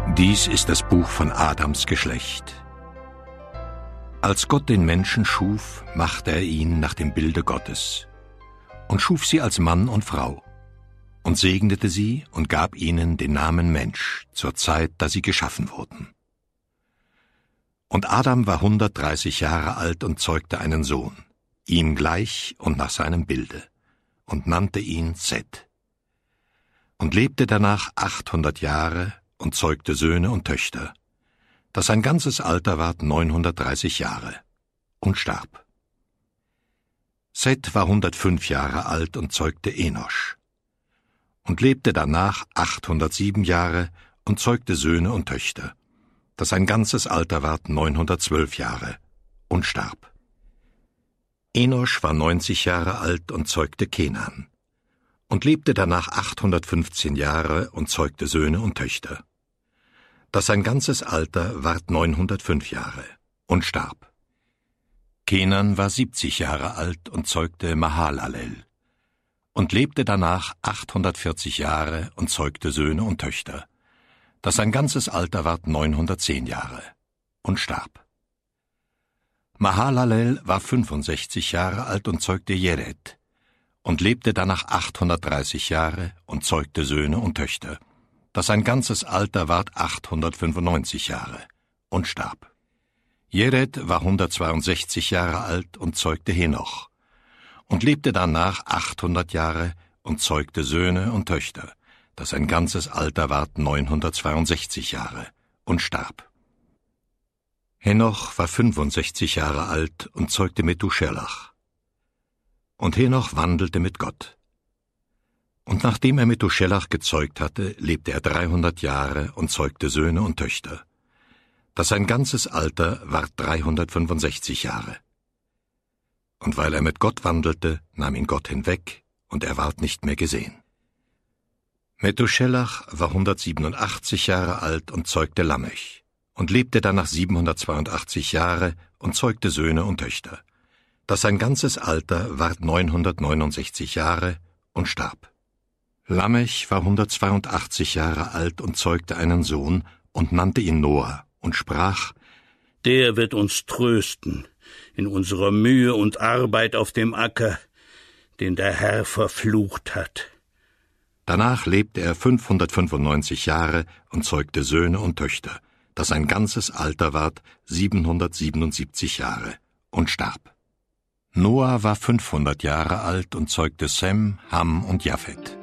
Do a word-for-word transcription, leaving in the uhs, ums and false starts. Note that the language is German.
Dies ist das Buch von Adams Geschlecht. Als Gott den Menschen schuf, machte er ihn nach dem Bilde Gottes und schuf sie als Mann und Frau und segnete sie und gab ihnen den Namen Mensch zur Zeit, da sie geschaffen wurden. Und Adam war hundertdreißig Jahre alt und zeugte einen Sohn, ihm gleich und nach seinem Bilde, und nannte ihn Seth. Und lebte danach achthundert Jahre und zeugte Söhne und Töchter, dass sein ganzes Alter ward neunhundertdreißig Jahre, und starb. Seth war hundertfünf Jahre alt und zeugte Enosch, und lebte danach achthundertsieben Jahre und zeugte Söhne und Töchter, dass sein ganzes Alter ward neunhundertzwölf Jahre, und starb. Enosch war neunzig Jahre alt und zeugte Kenan, und lebte danach achthundertfünfzehn Jahre und zeugte Söhne und Töchter, dass sein ganzes Alter ward neunhundertfünf Jahre, und starb. Kenan war siebzig Jahre alt und zeugte Mahalalel, und lebte danach achthundertvierzig Jahre und zeugte Söhne und Töchter, dass sein ganzes Alter ward neunhundertzehn Jahre, und starb. Mahalalel war fünfundsechzig Jahre alt und zeugte Jered, und lebte danach achthundertdreißig Jahre und zeugte Söhne und Töchter, dass sein ganzes Alter ward achthundertfünfundneunzig Jahre, und starb. Jered war hundertzweiundsechzig Jahre alt und zeugte Henoch, und lebte danach achthundert Jahre und zeugte Söhne und Töchter, dass sein ganzes Alter ward neunhundertzweiundsechzig Jahre, und starb. Henoch war fünfundsechzig Jahre alt und zeugte Methuselach. Und Henoch wandelte mit Gott. Und nachdem er Methuselach gezeugt hatte, lebte er dreihundert Jahre und zeugte Söhne und Töchter, dass sein ganzes Alter ward dreihundertfünfundsechzig Jahre. Und weil er mit Gott wandelte, nahm ihn Gott hinweg, und er ward nicht mehr gesehen. Methuselach war hundertsiebenundachtzig Jahre alt und zeugte Lamech, und lebte danach siebenhundertzweiundachtzig Jahre und zeugte Söhne und Töchter, dass sein ganzes Alter ward neunhundertneunundsechzig Jahre, und starb. Lamech war hundertzweiundachtzig Jahre alt und zeugte einen Sohn und nannte ihn Noah und sprach: Der wird uns trösten in unserer Mühe und Arbeit auf dem Acker, den der Herr verflucht hat. Danach lebte er fünfhundertfünfundneunzig Jahre und zeugte Söhne und Töchter, dass sein ganzes Alter ward siebenhundertsiebenundsiebzig Jahre, und starb. Noah war fünfhundert Jahre alt und zeugte Sem, Ham und Japhet.